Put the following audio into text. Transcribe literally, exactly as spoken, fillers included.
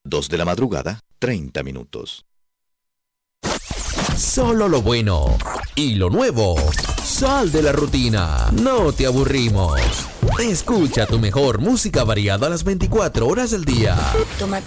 dos de la madrugada, treinta minutos. Solo lo bueno y lo nuevo. Sal de la rutina. No te aburrimos. Escucha tu mejor música variada a las veinticuatro horas del día. Toma